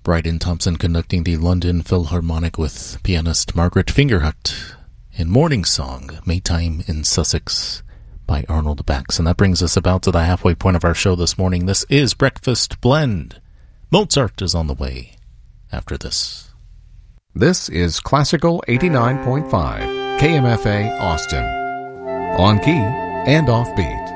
Bryden Thompson conducting the London Philharmonic with pianist Margaret Fingerhut in Morning Song, Maytime in Sussex by Arnold Bax. And that brings us about to the halfway point of our show this morning. This is Breakfast Blend. Mozart is on the way after this. This is Classical 89.5, KMFA Austin. On key and offbeat.